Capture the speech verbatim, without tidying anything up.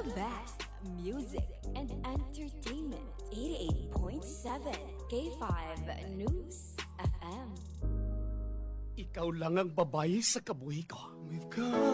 The best music and entertainment. eighty-eight point seven K five News F M. Ikaw lang ang babae sa kabuhi ko. We've come